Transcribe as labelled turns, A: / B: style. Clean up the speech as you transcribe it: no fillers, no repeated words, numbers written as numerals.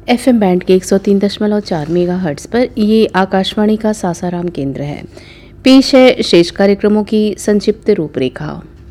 A: FM band के 103.4 megahertz पर ये आकाशवाणी का सासाराम केंद्र है। पेश है शेष कार्यक्रमों की संक्षिप्त रूपरेखा।